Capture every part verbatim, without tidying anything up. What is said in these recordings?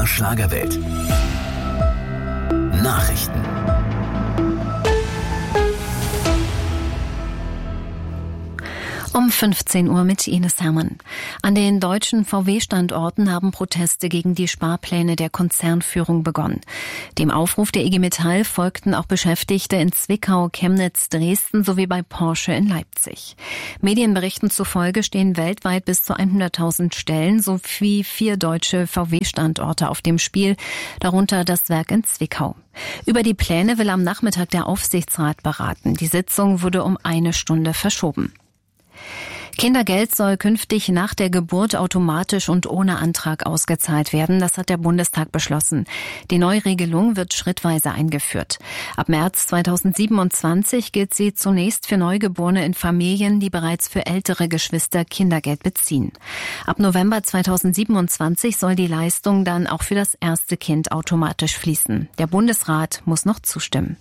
der Schlagerwelt. Nachrichten. Um fünfzehn Uhr mit Ines Hermann. An den deutschen V W-Standorten haben Proteste gegen die Sparpläne der Konzernführung begonnen. Dem Aufruf der I G Metall folgten auch Beschäftigte in Zwickau, Chemnitz, Dresden sowie bei Porsche in Leipzig. Medienberichten zufolge stehen weltweit bis zu hunderttausend Stellen sowie vier deutsche V W-Standorte auf dem Spiel, darunter das Werk in Zwickau. Über die Pläne will am Nachmittag der Aufsichtsrat beraten. Die Sitzung wurde um eine Stunde verschoben. Kindergeld soll künftig nach der Geburt automatisch und ohne Antrag ausgezahlt werden. Das hat der Bundestag beschlossen. Die Neuregelung wird schrittweise eingeführt. Ab März zweitausendsiebenundzwanzig gilt sie zunächst für Neugeborene in Familien, die bereits für ältere Geschwister Kindergeld beziehen. Ab November zweitausendsiebenundzwanzig soll die Leistung dann auch für das erste Kind automatisch fließen. Der Bundesrat muss noch zustimmen.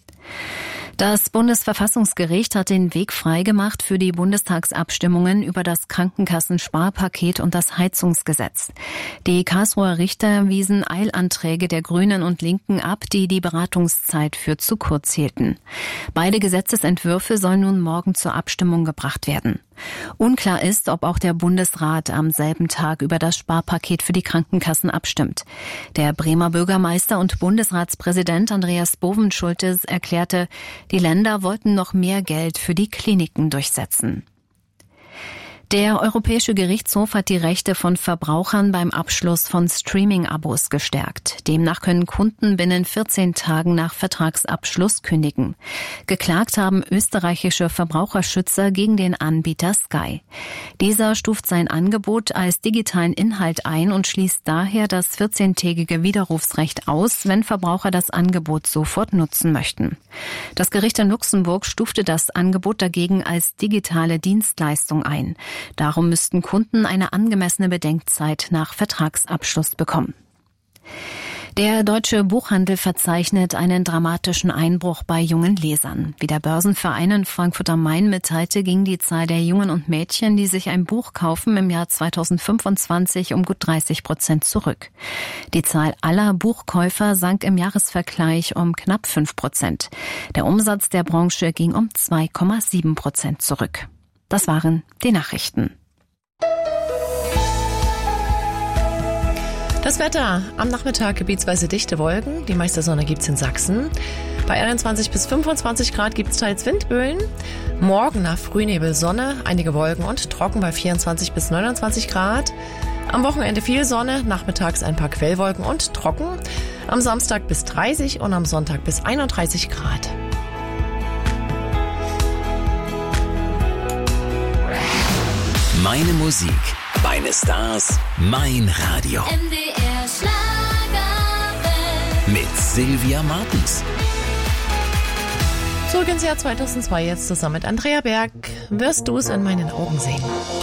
Das Bundesverfassungsgericht hat den Weg freigemacht für die Bundestagsabstimmungen über das Krankenkassensparpaket und das Heizungsgesetz. Die Karlsruher Richter wiesen Eilanträge der Grünen und Linken ab, die die Beratungszeit für zu kurz hielten. Beide Gesetzesentwürfe sollen nun morgen zur Abstimmung gebracht werden. Unklar ist, ob auch der Bundesrat am selben Tag über das Sparpaket für die Krankenkassen abstimmt. Der Bremer Bürgermeister und Bundesratspräsident Andreas Bovenschulte erklärte, die Länder wollten noch mehr Geld für die Kliniken durchsetzen. Der Europäische Gerichtshof hat die Rechte von Verbrauchern beim Abschluss von Streaming-Abos gestärkt. Demnach können Kunden binnen vierzehn Tagen nach Vertragsabschluss kündigen. Geklagt haben österreichische Verbraucherschützer gegen den Anbieter Sky. Dieser stuft sein Angebot als digitalen Inhalt ein und schließt daher das vierzehntägige Widerrufsrecht aus, wenn Verbraucher das Angebot sofort nutzen möchten. Das Gericht in Luxemburg stufte das Angebot dagegen als digitale Dienstleistung ein. Darum müssten Kunden eine angemessene Bedenkzeit nach Vertragsabschluss bekommen. Der deutsche Buchhandel verzeichnet einen dramatischen Einbruch bei jungen Lesern. Wie der Börsenverein in Frankfurt am Main mitteilte, ging die Zahl der Jungen und Mädchen, die sich ein Buch kaufen, im Jahr zweitausendfünfundzwanzig um gut dreißig Prozent zurück. Die Zahl aller Buchkäufer sank im Jahresvergleich um knapp fünf Prozent. Der Umsatz der Branche ging um zwei Komma sieben Prozent zurück. Das waren die Nachrichten. Das Wetter. Am Nachmittag gebietsweise dichte Wolken. Die meiste Sonne gibt's in Sachsen. Bei einundzwanzig bis fünfundzwanzig Grad gibt's teils Windböen. Morgen nach Frühnebel Sonne, einige Wolken und trocken bei vierundzwanzig bis neunundzwanzig Grad. Am Wochenende viel Sonne, nachmittags ein paar Quellwolken und trocken. Am Samstag bis dreißig und am Sonntag bis einunddreißig Grad. Meine Musik, meine Stars, mein Radio. M D R Schlagerwelt. Mit Sylvia Martens. Zurück ins Jahr zweitausendzwei jetzt zusammen mit Andrea Berg. Wirst du es in meinen Augen sehen.